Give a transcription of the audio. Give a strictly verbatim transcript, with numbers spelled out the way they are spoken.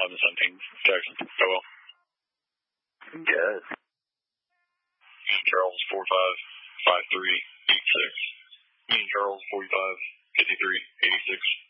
five and seventeen. Jackson. Oh well. Good. Charles four five five three eight six. Me and Charles forty five fifty three eighty six.